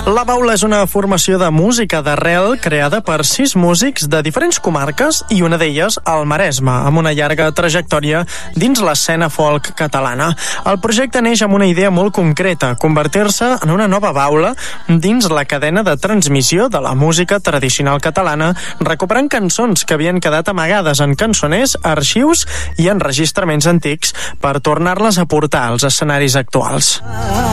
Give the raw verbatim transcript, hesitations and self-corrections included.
La Baula és una formació de música d'arrel creada per sis músics de diferents comarques i una d'elles al Maresme, amb una llarga trajectòria dins l'escena folk catalana. El projecte neix amb una idea molt concreta, convertir-se en una nova baula dins la cadena de transmissió de la música tradicional catalana, recuperant cançons que havien quedat amagades en cançoners, arxius i enregistraments antics per tornar-les a portar als escenaris actuals.